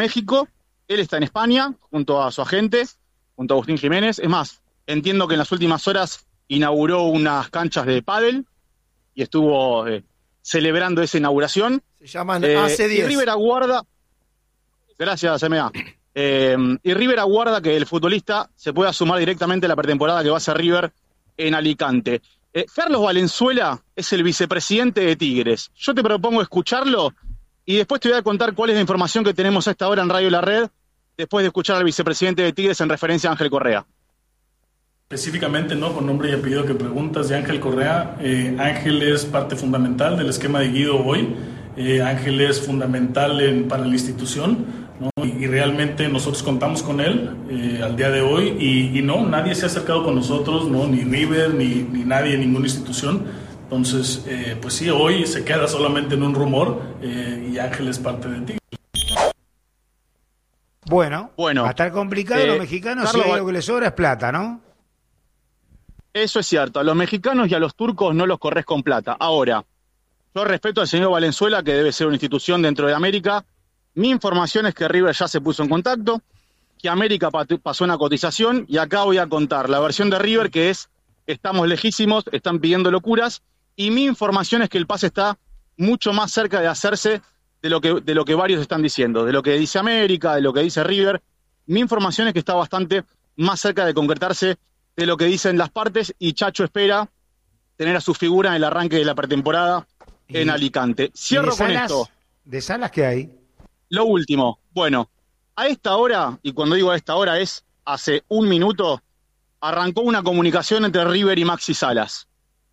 México, él está en España, junto a su agente, junto a Agustín Jiménez. Es más, entiendo que en las últimas horas inauguró unas canchas de pádel y estuvo celebrando esa inauguración. Se llaman AC10. Y River aguarda, gracias MA, y River aguarda que el futbolista se pueda sumar directamente a la pretemporada que va a hacer River en Alicante. Carlos Valenzuela es el vicepresidente de Tigres. Yo te propongo escucharlo y después te voy a contar cuál es la información que tenemos a esta hora en Radio La Red, después de escuchar al vicepresidente de Tigres en referencia a Ángel Correa. Específicamente, ¿no? Con nombre y apellido que preguntas de Ángel Correa. Ángel es parte fundamental del esquema de Guido hoy. Ángel es fundamental para la institución, ¿no? Y realmente nosotros contamos con él al día de hoy y no, nadie se ha acercado con nosotros, ¿no? Ni River, ni nadie, ninguna institución. Entonces, pues sí, hoy se queda solamente en un rumor y Ángel es parte de Tigres. Bueno, va a estar complicado. Los mexicanos, si hay algo que les sobra es plata, ¿no? Eso es cierto, a los mexicanos y a los turcos no los corres con plata. Ahora, yo respeto al señor Valenzuela, que debe ser una institución dentro de América. Mi información es que River ya se puso en contacto, que América pasó una cotización, y acá voy a contar la versión de River, que es: estamos lejísimos, están pidiendo locuras, y mi información es que el pase está mucho más cerca de hacerse de lo que varios están diciendo, de lo que dice América, de lo que dice River. Mi información es que está bastante más cerca de concretarse de lo que dicen las partes, y Chacho espera tener a su figura en el arranque de la pretemporada en Alicante. Cierro con esto. ¿De Salas qué hay? Lo último. Bueno, a esta hora, y cuando digo a esta hora es hace un minuto, arrancó una comunicación entre River y Maxi Salas.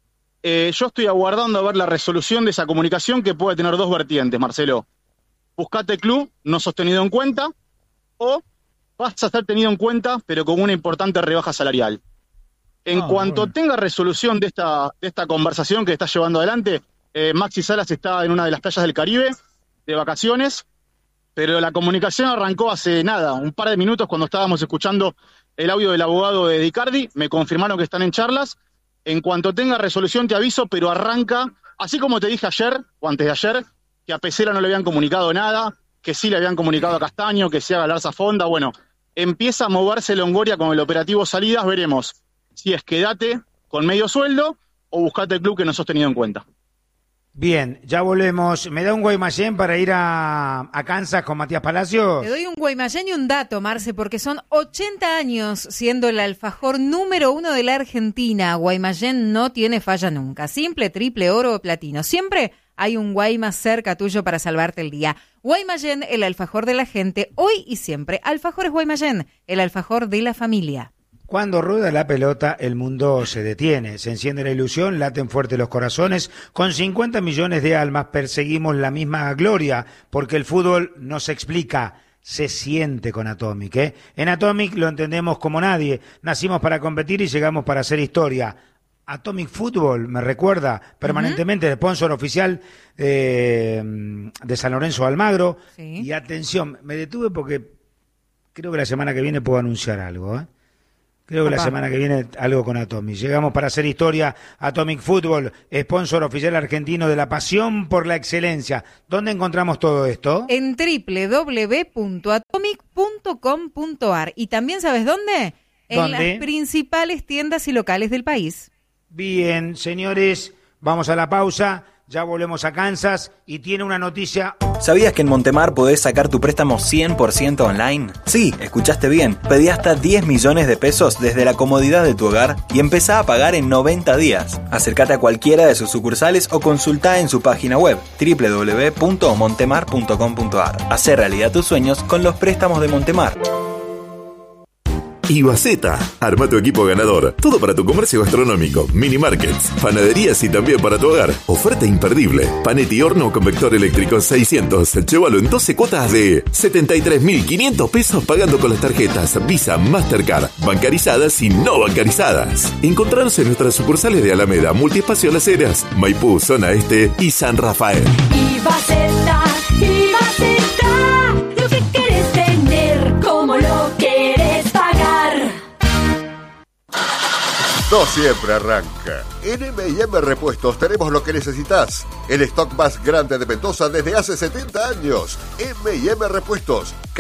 Yo estoy aguardando a ver la resolución de esa comunicación, que puede tener dos vertientes, Marcelo. Buscate club, no sostenido en cuenta, o vas a estar tenido en cuenta, pero con una importante rebaja salarial. En cuanto tenga resolución de esta conversación que está llevando adelante, Maxi Salas está en una de las playas del Caribe, de vacaciones, pero la comunicación arrancó hace nada, un par de minutos, cuando estábamos escuchando el audio del abogado de Icardi. Me confirmaron que están en charlas. En cuanto tenga resolución te aviso, pero arranca, así como te dije ayer, o antes de ayer, que a Pesela no le habían comunicado nada, que sí le habían comunicado a Castaño, que se haga Larza Fonda. Bueno, empieza a moverse Longoria con el operativo Salidas. Veremos si es quédate con medio sueldo o buscate el club que no sos tenido en cuenta. Bien, ya volvemos. ¿Me da un Guaymallén para ir a Kansas con Matías Palacios? Te doy un Guaymallén y un dato, Marce, porque son 80 años siendo el alfajor número 1 de la Argentina. Guaymallén no tiene falla nunca. Simple, triple, oro o platino. Siempre hay un Guaymas cerca tuyo para salvarte el día. Guaymallén, el alfajor de la gente, hoy y siempre. Alfajores Guaymallén, el alfajor de la familia. Cuando rueda la pelota, el mundo se detiene, se enciende la ilusión, laten fuerte los corazones. Con 50 millones de almas perseguimos la misma gloria, porque el fútbol no se explica, se siente con Atomic, ¿eh? En Atomic lo entendemos como nadie. Nacimos para competir y llegamos para hacer historia. Atomic Fútbol me recuerda permanentemente el sponsor oficial de San Lorenzo Almagro. Sí. Y atención, me detuve porque creo que la semana que viene puedo anunciar algo, ¿eh? Creo que la semana que viene algo con Atomic. Llegamos para hacer historia. Atomic Fútbol, sponsor oficial argentino de la pasión por la excelencia. ¿Dónde encontramos todo esto? En www.atomic.com.ar. ¿Y también sabes dónde? En las principales tiendas y locales del país. Bien, señores, vamos a la pausa. Ya volvemos a Kansas y tiene una noticia. ¿Sabías que en Montemar podés sacar tu préstamo 100% online? Sí, escuchaste bien. Pedí hasta 10 millones de pesos desde la comodidad de tu hogar y empezá a pagar en 90 días. Acércate a cualquiera de sus sucursales o consultá en su página web www.montemar.com.ar. Hacé realidad tus sueños con los préstamos de Montemar. Ibaceta, arma tu equipo ganador. Todo para tu comercio gastronómico, mini markets, panaderías y también para tu hogar. Oferta imperdible. Panetti horno convector eléctrico 600. Llévalo en 12 cuotas de 73.500 pesos pagando con las tarjetas Visa, Mastercard, bancarizadas y no bancarizadas. Encontraros en nuestras sucursales de Alameda, Multiespacio Las Heras, Maipú, Zona Este y San Rafael. Ibaceta, Ibaceta, lo que querés tener, como lo querés pagar. No siempre arranca. En M&M Repuestos tenemos lo que necesitas. El stock más grande de Mendoza desde hace 70 años. M&M Repuestos.